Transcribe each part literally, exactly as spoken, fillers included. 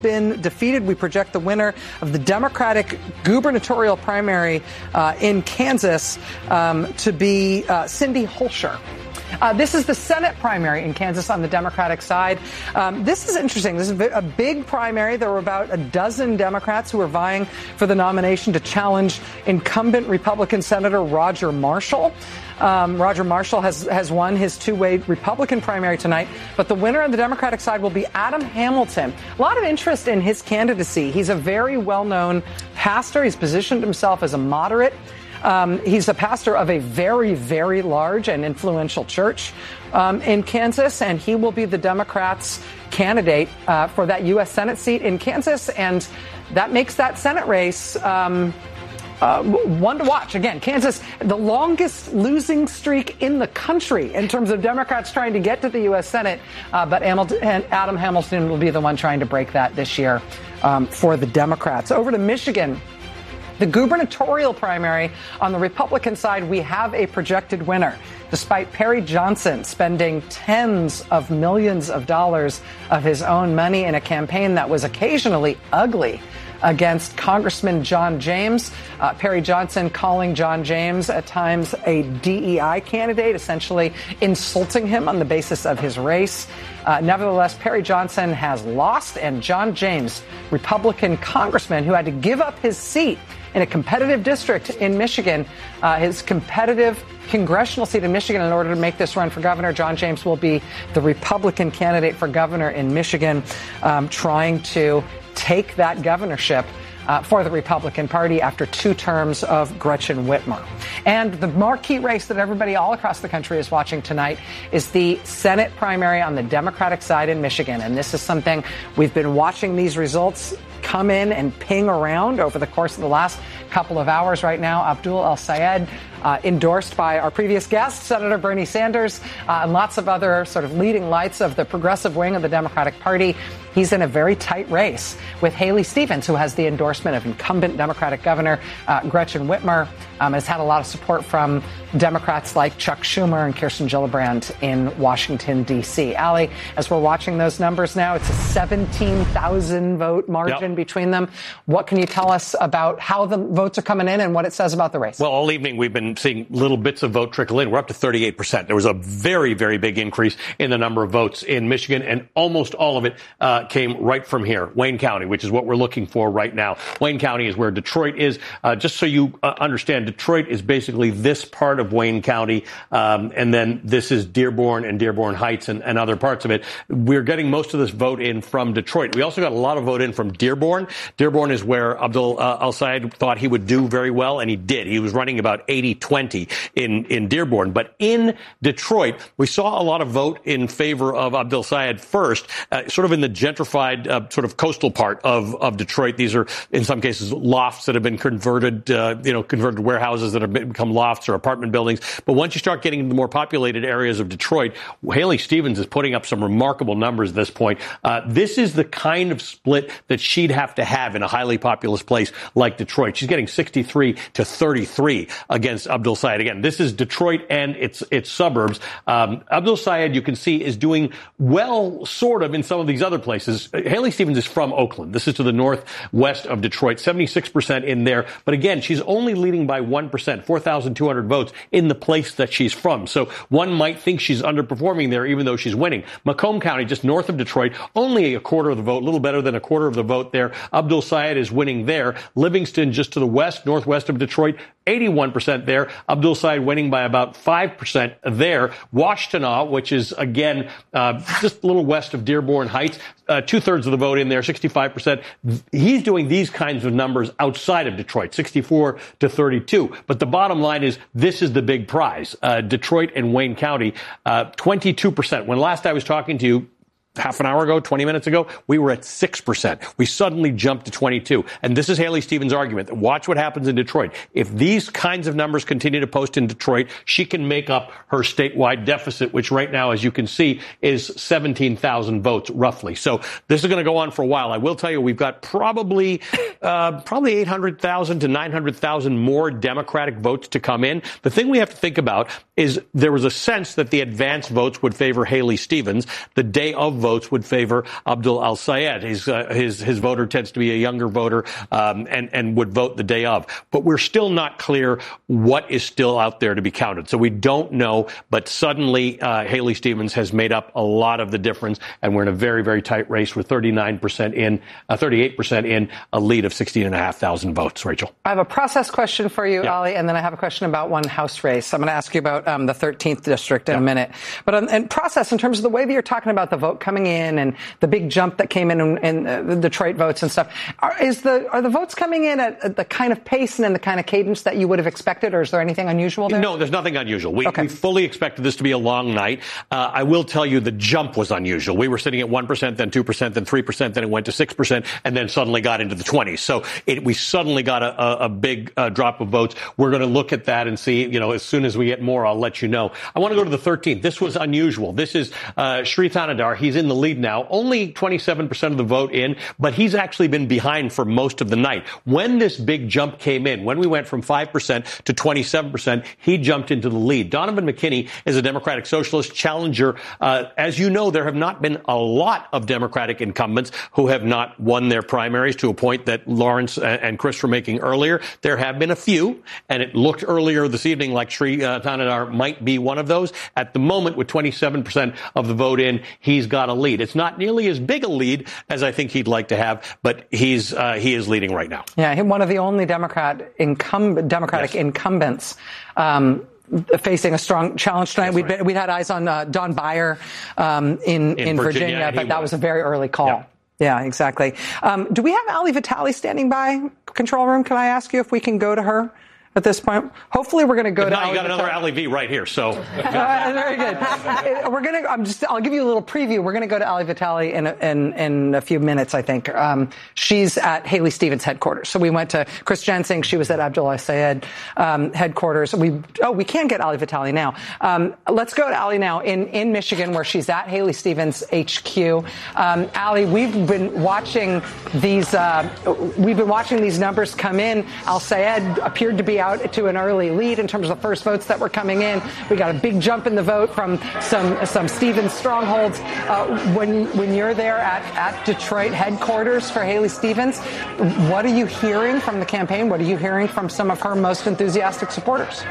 been defeated. We project the winner of the Democratic gubernatorial primary uh, in Kansas um, to be uh, Cindy Holscher. Uh, this is the Senate primary in Kansas on the Democratic side. Um, this is interesting. This is a big primary. There were about a dozen Democrats who were vying for the nomination to challenge incumbent Republican Senator Roger Marshall. Um, Roger Marshall has, has won his two-way Republican primary tonight, but the winner on the Democratic side will be Adam Hamilton. A lot of interest in his candidacy. He's a very well-known pastor. He's positioned himself as a moderate. Um, he's a pastor of a very, very large and influential church um, in Kansas, and he will be the Democrats' candidate uh, for that U S Senate seat in Kansas, and that makes that Senate race um, uh, one to watch. Again, Kansas, the longest losing streak in the country in terms of Democrats trying to get to the U S Senate, uh, but Adam Hamilton will be the one trying to break that this year um, for the Democrats. Over to Michigan. The gubernatorial primary on the Republican side, we have a projected winner. Despite Perry Johnson spending tens of millions of dollars of his own money in a campaign that was occasionally ugly against Congressman John James, uh, Perry Johnson calling John James at times a D E I candidate, essentially insulting him on the basis of his race. Uh, nevertheless, Perry Johnson has lost, and John James, Republican congressman who had to give up his seat in a competitive district in Michigan, uh, his competitive congressional seat in Michigan, in order to make this run for governor. John James will be the Republican candidate for governor in Michigan, um, trying to take that governorship Uh, for the Republican Party after two terms of Gretchen Whitmer. And the marquee race that everybody all across the country is watching tonight is the Senate primary on the Democratic side in Michigan. And this is something we've been watching these results come in and ping around over the course of the last couple of hours right now. Abdul El-Sayed, uh, endorsed by our previous guest, Senator Bernie Sanders, uh, and lots of other sort of leading lights of the progressive wing of the Democratic Party. He's in a very tight race with Haley Stevens, who has the endorsement of incumbent Democratic Governor uh, Gretchen Whitmer, um, has had a lot of support from Democrats like Chuck Schumer and Kirsten Gillibrand in Washington, D C. Ali, as we're watching those numbers now, it's a seventeen thousand vote margin yep. between them. What can you tell us about how the votes are coming in and what it says about the race? Well, all evening we've been seeing little bits of vote trickle in. We're up to thirty-eight percent. There was a very, very big increase in the number of votes in Michigan, and almost all of it uh, came right from here, Wayne County, which is what we're looking for right now. Wayne County is where Detroit is. Uh, just so you uh, understand, Detroit is basically this part of Wayne County, um, and then this is Dearborn and Dearborn Heights and, and other parts of it. We're getting most of this vote in from Detroit. We also got a lot of vote in from Dearborn. Dearborn is where Abdul uh, El-Sayed thought he would do very well, and he did. He was running about eighty twenty in, in Dearborn. But in Detroit, we saw a lot of vote in favor of Abdul El-Sayed first, uh, sort of in the gentrified, uh, sort of coastal part of, of Detroit. These are, in some cases, lofts that have been converted, uh, you know, converted warehouses that have become lofts or apartment buildings. But once you start getting into the more populated areas of Detroit, Haley Stevens is putting up some remarkable numbers at this point. Uh, this is the kind of split that she'd have to have in a highly populous place like Detroit. She's getting sixty-three to thirty-three against Abdul El-Sayed. Again, this is Detroit and its its suburbs. Um, Abdul El-Sayed, you can see, is doing well, sort of, in some of these other places. Haley Stevens is from Oakland. This is to the northwest of Detroit, seventy-six percent in there. But again, she's only leading by one percent, four thousand two hundred votes in the place that she's from. So one might think she's underperforming there, even though she's winning. Macomb County, just north of Detroit, only a quarter of the vote, a little better than a quarter of the vote there. Abdul El-Sayed is winning there. Livingston, just to the west, northwest of Detroit, eighty-one percent there. Abdul El-Sayed winning by about five percent there. Washtenaw, which is, again, uh, just a little west of Dearborn Heights, uh, two-thirds of the vote in there, sixty-five percent. He's doing these kinds of numbers outside of Detroit, sixty-four to thirty-two. But the bottom line is this is the big prize. Uh, Detroit and Wayne County, uh, twenty-two percent. When last I was talking to you, half an hour ago, twenty minutes ago, we were at six percent. We suddenly jumped to twenty-two. And this is Haley Stevens' argument. Watch what happens in Detroit. If these kinds of numbers continue to post in Detroit, she can make up her statewide deficit, which right now, as you can see, is seventeen thousand votes, roughly. So this is going to go on for a while. I will tell you, we've got probably uh, probably eight hundred thousand to nine hundred thousand more Democratic votes to come in. The thing we have to think about is there was a sense that the advance votes would favor Haley Stevens the day of votes would favor Abdul Al-Sayed. His, uh, his, his voter tends to be a younger voter, um, and, and would vote the day of. But we're still not clear what is still out there to be counted. So we don't know, but suddenly uh, Haley Stevens has made up a lot of the difference, and we're in a very, very tight race with thirty-nine percent in, uh, thirty-eight percent in, a lead of sixteen and a half thousand votes. Rachel. I have a process question for you, yeah. Ali, and then I have a question about one House race. I'm going to ask you about um, the thirteenth district in yeah. a minute. But um, and process in terms of the way that you're talking about the vote coming in and the big jump that came in in uh, the Detroit votes and stuff. Are, is the are the votes coming in at, at the kind of pace and in the kind of cadence that you would have expected, or is there anything unusual there? No, there's nothing unusual. We, okay. we fully expected this to be a long night. Uh, I will tell you the jump was unusual. We were sitting at one percent, then two percent, then three percent, then it went to six percent, and then suddenly got into the twenties. So it, we suddenly got a, a, a big uh, drop of votes. We're going to look at that and see, you know, as soon as we get more, I'll let you know. I want to go to the thirteenth. This was unusual. This is uh, Sri Thanedar. He's in the lead now. Only twenty-seven percent of the vote in, but he's actually been behind for most of the night. When this big jump came in, when we went from five percent to twenty-seven percent, he jumped into the lead. Donovan McKinney is a Democratic Socialist challenger. Uh, as you know, there have not been a lot of Democratic incumbents who have not won their primaries to a point that Lawrence and Chris were making earlier. There have been a few, and it looked earlier this evening like Sri uh, Thanedar might be one of those. At the moment, with twenty-seven percent of the vote in, he's got a lead. It's not nearly as big a lead as I think he'd like to have, but he's uh, he is leading right now. Yeah, he's one of the only Democrat incum- Democratic yes. incumbents um, facing a strong challenge tonight. We'd, right. been, we'd had eyes on uh, Don Beyer um, in, in, in Virginia, Virginia but that was. was a very early call. Yeah. Yeah, exactly. Um, do we have Ali Vitale standing by? Control room, can I ask you if we can go to her at this point? Hopefully we're going to go if to not, Ali you got Vitale. Another Ali V right here, so. uh, very good. We're going to, I'm just, I'll give you a little preview. We're going to go to Ali Vitale in a, in, in a few minutes, I think. Um, she's at Haley Stevens headquarters. So we went to Chris Jensing. She was at Abdul Al-Sayed um, headquarters. We, oh, we can get Ali Vitale now. Um, let's go to Ali now in, in Michigan, where she's at Haley Stevens H Q. Um, Ali, we've been watching these, uh, we've been watching these numbers come in. Al-Sayed appeared to be out to an early lead in terms of the first votes that were coming in. We got a big jump in the vote from some some Stevens strongholds. Uh, when when you're there at, at Detroit headquarters for Haley Stevens, what are you hearing from the campaign? What are you hearing from some of her most enthusiastic supporters?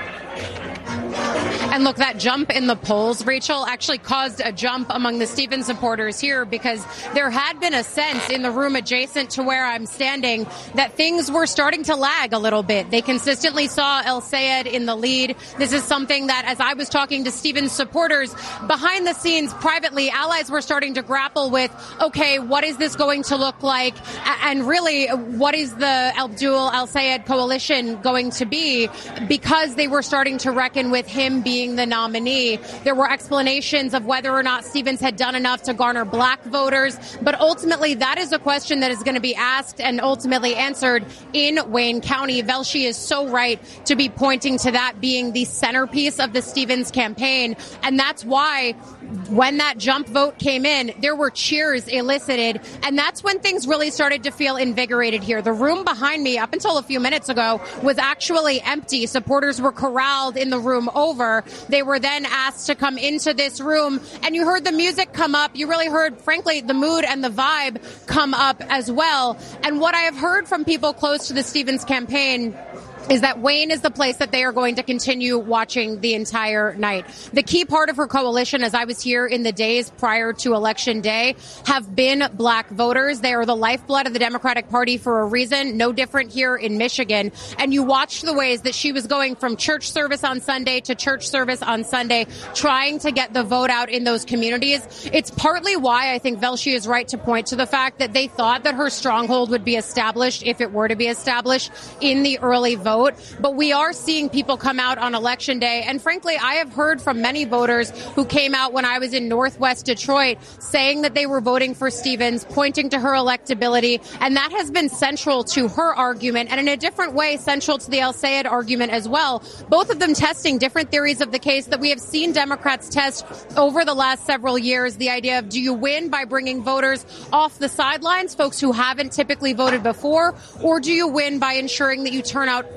And look, that jump in the polls, Rachel, actually caused a jump among the Stevens supporters here because there had been a sense in the room adjacent to where I'm standing that things were starting to lag a little bit. They consistently saw Al-Sayed in the lead. This is something that, as I was talking to Stevens supporters, behind the scenes, privately, allies were starting to grapple with, okay, what is this going to look like? And really, what is the Abdul Al-Sayed coalition going to be? Because they were starting to reckon with him being the nominee. There were explanations of whether or not Stevens had done enough to garner black voters, but ultimately that is a question that is going to be asked and ultimately answered in Wayne County. Velshi is so right to be pointing to that being the centerpiece of the Stevens campaign, and that's why when that jump vote came in, there were cheers elicited, and that's when things really started to feel invigorated here. The room behind me, up until a few minutes ago, was actually empty. Supporters were corralled in the room over. They were then asked to come into this room, and you heard the music come up. You really heard, frankly, the mood and the vibe come up as well. And what I have heard from people close to the Stevens campaign is that Wayne is the place that they are going to continue watching the entire night. The key part of her coalition, as I was here in the days prior to Election Day, have been black voters. They are the lifeblood of the Democratic Party for a reason, no different here in Michigan. And you watched the ways that she was going from church service on Sunday to church service on Sunday, trying to get the vote out in those communities. It's partly why I think Velshi is right to point to the fact that they thought that her stronghold would be established, if it were to be established, in the early vote. Vote, but we are seeing people come out on Election Day. And frankly, I have heard from many voters who came out when I was in Northwest Detroit saying that they were voting for Stevens, pointing to her electability. And that has been central to her argument, and in a different way, central to the Al-Sayed argument as well. Both of them testing different theories of the case that we have seen Democrats test over the last several years. The idea of, do you win by bringing voters off the sidelines, folks who haven't typically voted before, or do you win by ensuring that you turn out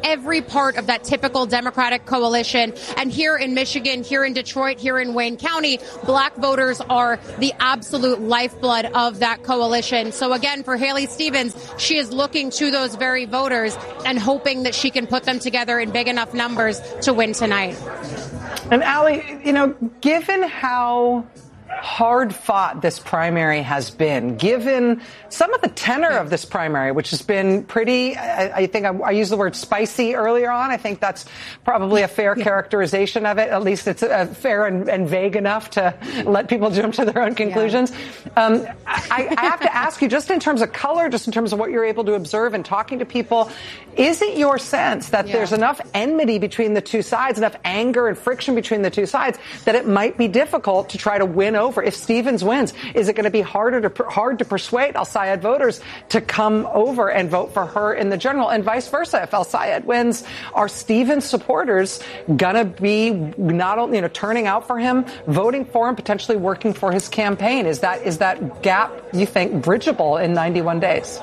every part of that typical Democratic coalition. And here in Michigan, here in Detroit, here in Wayne County, black voters are the absolute lifeblood of that coalition. So again, for Haley Stevens, she is looking to those very voters and hoping that she can put them together in big enough numbers to win tonight. And Allie, you know, given how hard fought this primary has been, given some of the tenor of this primary, which has been pretty, I, I think I, I used the word spicy earlier on. I think that's probably a fair yeah. characterization of it. At least it's uh, fair and, and vague enough to let people jump to their own conclusions. Yeah. Um, I, I have to ask you, just in terms of color, just in terms of what you're able to observe and talking to people, is it your sense that yeah. there's enough enmity between the two sides, enough anger and friction between the two sides, that it might be difficult to try to win over? If Stevens wins, is it going to be harder to hard to persuade al-Sayed voters to come over and vote for her in the general, and vice versa? If al-Sayed wins, are Stevens supporters going to be not only, you know, turning out for him, voting for him, potentially working for his campaign? Is that is that gap, you think, bridgeable in ninety-one days?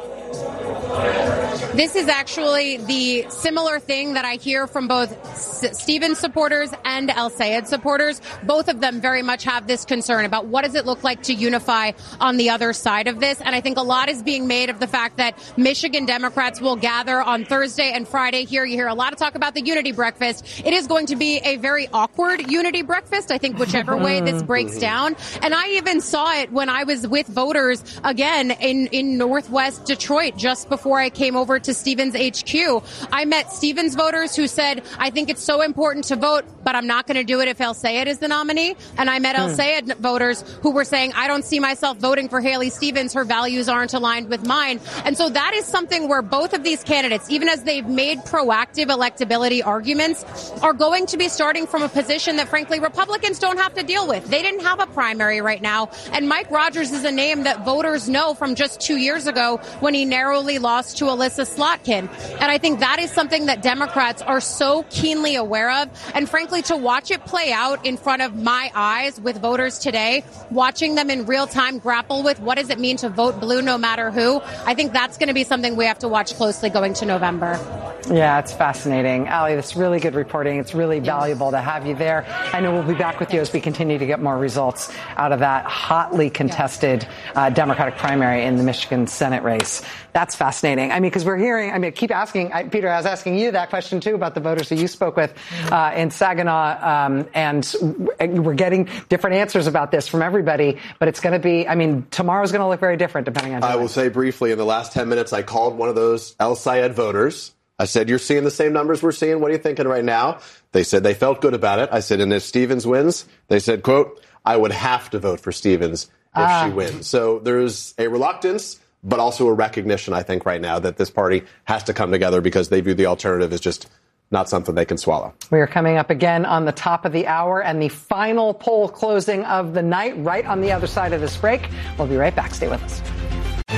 This is actually the similar thing that I hear from both S- Stevens supporters and al-Sayed supporters. Both of them very much have this concern about what does it look like to unify on the other side of this. And I think a lot is being made of the fact that Michigan Democrats will gather on Thursday and Friday here. You hear a lot of talk about the unity breakfast. It is going to be a very awkward unity breakfast, I think, whichever way this breaks down. And I even saw it when I was with voters, again, in, in Northwest Detroit just before I came over to Stevens H Q. I met Stevens voters who said, I think it's so important to vote, but I'm not going to do it if al-Sayed is the nominee. And I met hmm. al-Sayed voters who were saying, I don't see myself voting for Haley Stevens. Her values aren't aligned with mine. And so that is something where both of these candidates, even as they've made proactive electability arguments, are going to be starting from a position that, frankly, Republicans don't have to deal with. They didn't have a primary right now. And Mike Rogers is a name that voters know from just two years ago when he narrowly lost to Alyssa Slotkin. And I think that is something that Democrats are so keenly aware of. And frankly, to watch it play out in front of my eyes with voters today, watching them in real time grapple with what does it mean to vote blue no matter who, I think that's going to be something we have to watch closely going to November. Yeah, it's fascinating. Allie, that's really good reporting. It's really yeah. valuable to have you there. I know we'll be back with you as we continue to get more results out of that hotly contested yeah. uh, Democratic primary in the Michigan Senate race. That's fascinating. I mean, because we're hearing, I mean, I keep asking, I, Peter, I was asking you that question, too, about the voters who you spoke with uh, in Saginaw, um, and we're getting different answers about this from everybody, but it's going to be, I mean, tomorrow's going to look very different depending on who I will wins. say briefly, in the last ten minutes, I called one of those al-Sayed voters. I said, you're seeing the same numbers we're seeing. What are you thinking right now? They said they felt good about it. I said, and if Stevens wins, they said, quote, I would have to vote for Stevens if ah. she wins. So there's a reluctance, but also a recognition, I think, right now that this party has to come together because they view the alternative as just not something they can swallow. We are coming up again on the top of the hour and the final poll closing of the night right on the other side of this break. We'll be right back. Stay with us.